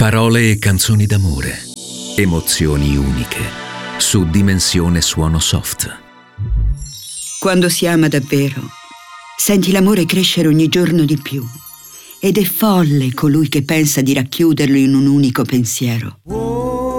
Parole e canzoni d'amore. Emozioni uniche. Su Dimensione Suono Soft. Quando si ama davvero, senti l'amore crescere ogni giorno di più. Ed è folle colui che pensa di racchiuderlo in un unico pensiero.